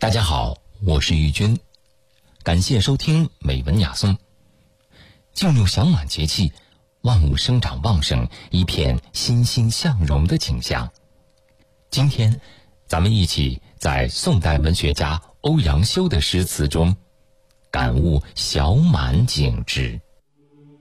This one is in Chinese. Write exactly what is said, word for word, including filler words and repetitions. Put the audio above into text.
大家好，我是玉军，感谢收听美文雅颂。进入小满节气，万物生长旺盛，一片欣欣向荣的景象。今天咱们一起在宋代文学家欧阳修的诗词中感悟小满景致。